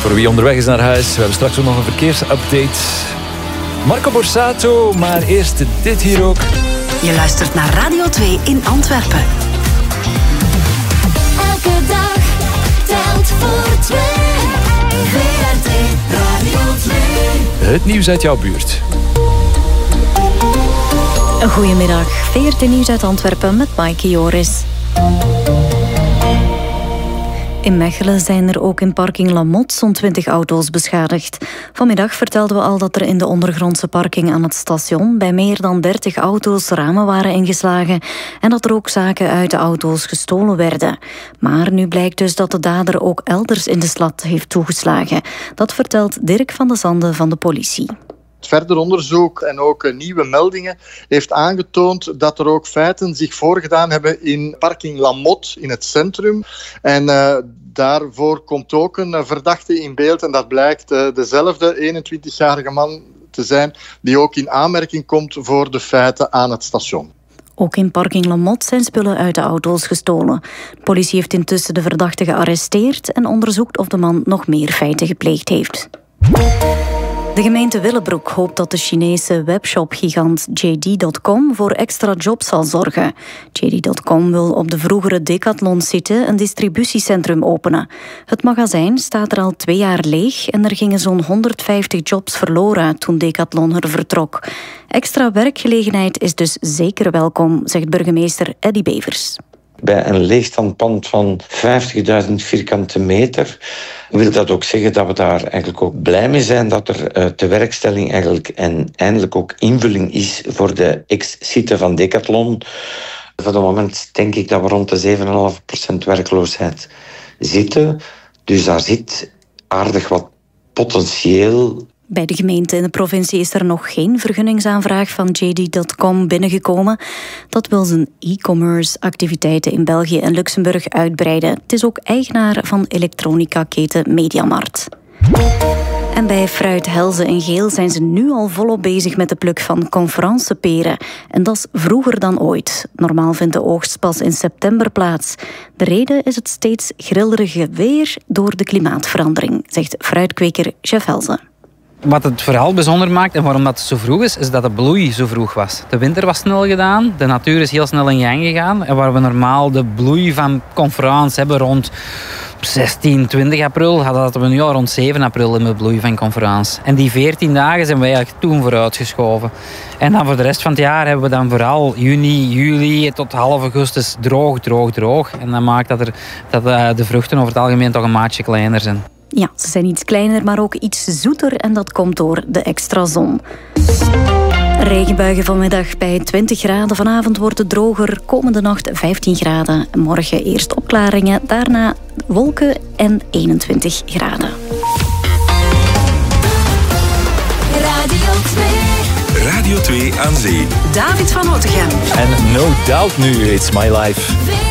Voor wie onderweg is naar huis. We hebben straks ook nog een verkeersupdate. Marco Borsato, maar eerst dit hier ook. Je luistert naar Radio 2 in Antwerpen. Elke dag telt voor twee. VRT Radio 2. Het nieuws uit jouw buurt. Goedemiddag, VRT Nieuws uit Antwerpen met Maaike Joris. In Mechelen zijn er ook in parking Lamotte zo'n 20 auto's beschadigd. Vanmiddag vertelden we al dat er in de ondergrondse parking aan het station bij meer dan 30 auto's ramen waren ingeslagen en dat er ook zaken uit de auto's gestolen werden. Maar nu blijkt dus dat de dader ook elders in de stad heeft toegeslagen. Dat vertelt Dirk van de Zande van de politie. Verder onderzoek en ook nieuwe meldingen heeft aangetoond dat er ook feiten zich voorgedaan hebben in parking Lamotte in het centrum. En daarvoor komt ook een verdachte in beeld en dat blijkt dezelfde 21-jarige man te zijn die ook in aanmerking komt voor de feiten aan het station. Ook in parking Lamotte zijn spullen uit de auto's gestolen. De politie heeft intussen de verdachte gearresteerd en onderzoekt of de man nog meer feiten gepleegd heeft. De gemeente Willebroek hoopt dat de Chinese webshop-gigant JD.com voor extra jobs zal zorgen. JD.com wil op de vroegere Decathlon-site een distributiecentrum openen. Het magazijn staat er al 2 jaar leeg en er gingen zo'n 150 jobs verloren toen Decathlon er vertrok. Extra werkgelegenheid is dus zeker welkom, zegt burgemeester Eddy Bevers. Bij een leegstaand pand van 50.000 vierkante meter wil dat ook zeggen dat we daar eigenlijk ook blij mee zijn dat er tewerkstelling eigenlijk en eindelijk ook invulling is voor de ex-site van Decathlon. Voor het moment denk ik dat we rond de 7,5% werkloosheid zitten. Dus daar zit aardig wat potentieel. Bij de gemeente in de provincie is er nog geen vergunningsaanvraag van JD.com binnengekomen. Dat wil zijn e-commerce activiteiten in België en Luxemburg uitbreiden. Het is ook eigenaar van elektronica-keten Mediamarkt. En bij Fruit Helze in Geel zijn ze nu al volop bezig met de pluk van conferenceperen. En dat is vroeger dan ooit. Normaal vindt de oogst pas in september plaats. De reden is het steeds grillerige weer door de klimaatverandering, zegt fruitkweker Chef Helze. Wat het vooral bijzonder maakt en waarom dat zo vroeg is dat de bloei zo vroeg was. De winter was snel gedaan, de natuur is heel snel in gang gegaan. En waar we normaal de bloei van conferentie hebben rond 16, 20 april, hadden we nu al rond 7 april in de bloei van conferentie. En die 14 dagen zijn we eigenlijk toen vooruitgeschoven. En dan voor de rest van het jaar hebben we dan vooral juni, juli tot half augustus droog. En dat maakt dat de vruchten over het algemeen toch een maatje kleiner zijn. Ja, ze zijn iets kleiner, maar ook iets zoeter en dat komt door de extra zon. Regenbuigen vanmiddag bij 20 graden. Vanavond wordt het droger. Komende nacht 15 graden. Morgen eerst opklaringen, daarna wolken en 21 graden. Radio 2 Radio 2 aan zee. David van Otegem. En no doubt nu, It's My Life.